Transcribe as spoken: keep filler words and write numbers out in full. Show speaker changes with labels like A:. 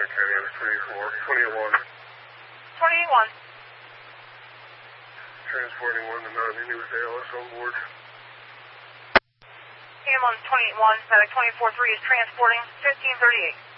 A: County Ambulance twenty-four, twenty-one.
B: twenty-one.
A: Transporting one to non-Indy with A L S on board.
B: Ambulance twenty-one, Medic twenty-four three is transporting fifteen thirty-eight.